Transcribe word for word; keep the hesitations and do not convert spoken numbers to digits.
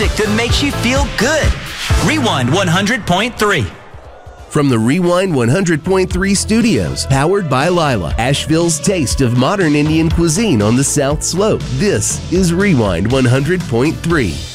music that makes you feel good. Rewind one hundred point three. From the Rewind one hundred point three studios, powered by Lila, Asheville's taste of modern Indian cuisine on the South Slope. This is Rewind one hundred point three.